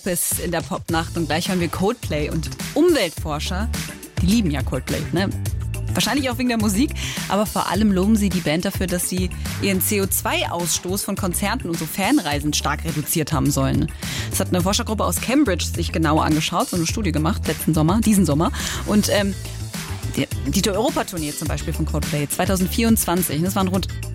Bis in der Popnacht und gleich hören wir Coldplay und Umweltforscher, die lieben ja Coldplay, ne? Wahrscheinlich auch wegen der Musik, aber vor allem loben sie die Band dafür, dass sie ihren CO2-Ausstoß von Konzerten und so Fanreisen stark reduziert haben sollen. Das hat eine Forschergruppe aus Cambridge sich genauer angeschaut, so eine Studie gemacht, diesen Sommer. Und die Europa-Tournee zum Beispiel von Coldplay 2024, das waren rund